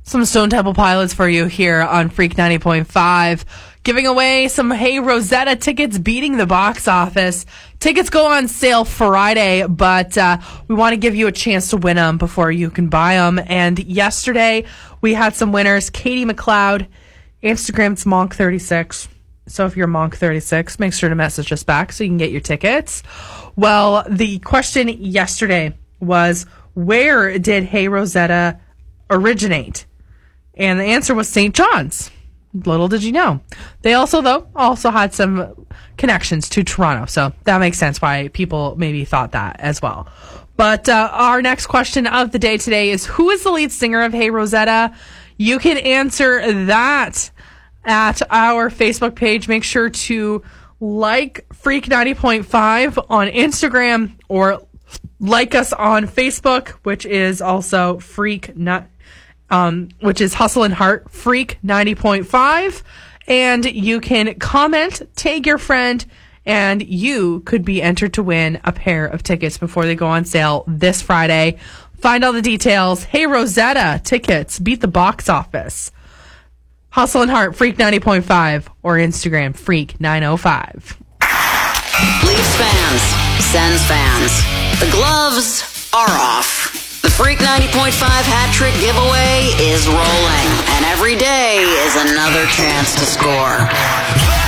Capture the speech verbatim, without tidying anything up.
Some Stone Temple Pilots for you here on Freak ninety point five. Giving away some Hey Rosetta tickets, beating the box office. Tickets go on sale Friday, but uh, we want to give you a chance to win them before you can buy them. And yesterday, we had some winners. Katie McLeod, Instagram's Monk thirty-six. So if you're Monk thirty-six, make sure to message us back so you can get your tickets. Well, the question yesterday was, where did Hey Rosetta originate? And the answer was Saint John's. Little did you know. They also, though, also had some connections to Toronto. So that makes sense why people maybe thought that as well. But uh, our next question of the day today is, who is the lead singer of Hey Rosetta? You can answer that at our Facebook page. Make sure to like Freak ninety point five on Instagram, or like us on Facebook, which is also Freak Not. Um, which is Hustle and Heart Freak ninety point five. And you can comment, tag your friend, and you could be entered to win a pair of tickets before they go on sale this Friday. Find all the details. Hey Rosetta tickets, beat the box office. Hustle and Heart Freak ninety point five, or Instagram Freak nine oh five. Leafs fans, Sens fans, the gloves are off. The Freak ninety point five hat trick giveaway is rolling, and every day is another chance to score.